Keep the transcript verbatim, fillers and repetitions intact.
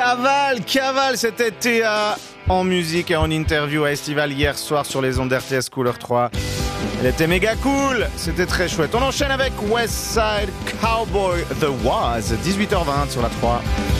Cavale, Cavale, c'était Théa en musique et en interview à Estival hier soir sur les ondes d'R T S Couleur trois. Elle était méga cool, c'était très chouette. On enchaîne avec West Side Cowboy The Was, dix-huit heures vingt sur la trois.